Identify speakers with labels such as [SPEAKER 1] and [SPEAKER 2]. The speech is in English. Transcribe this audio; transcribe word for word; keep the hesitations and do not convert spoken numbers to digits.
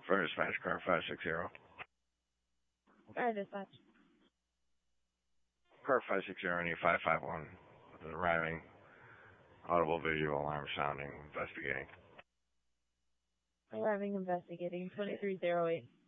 [SPEAKER 1] For dispatch car five six zero.
[SPEAKER 2] Alright, dispatch.
[SPEAKER 1] Car five six zero, need five five one. With an arriving audible visual alarm sounding, investigating.
[SPEAKER 2] Arriving, investigating, twenty-three oh eight.